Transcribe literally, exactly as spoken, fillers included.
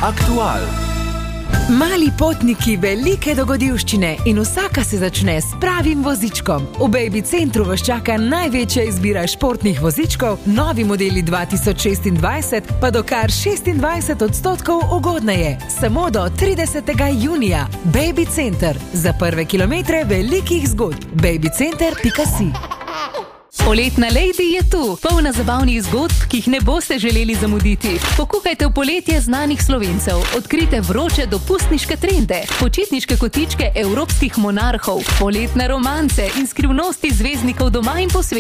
Aktual. Mali potniki, velike dogodivščine in vsaka se začne s pravim vozičkom. V Baby Centru vas čaka največja izbira športnih vozičkov, novi modeli dva tisoč šestindvajset pa do kar šestindvajset odstotkov ugodneje. Samo do tridesetega junija. Baby Center. Za prve kilometre velikih zgodb. babycenter pika si. Poletna Lady je tu, polna zabavnih zgodb, ki jih ne boste želeli zamuditi. Pokukajte v poletje znanih Slovencev, odkrite vroče dopustniške trende, počitniške kotičke evropskih monarhov, poletne romance in skrivnosti zvezdnikov doma in po svetu.